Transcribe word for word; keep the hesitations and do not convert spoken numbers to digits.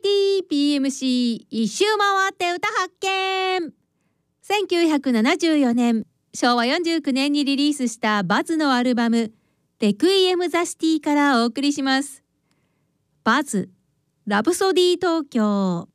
ティーピーエムシー 一周回って歌発見。せんきゅうひゃくななじゅうよねん、しょうわよんじゅうきゅうねんにリリースしたバズのアルバムレクイエム・ザ・シティからお送りします。バズラブソディ東京。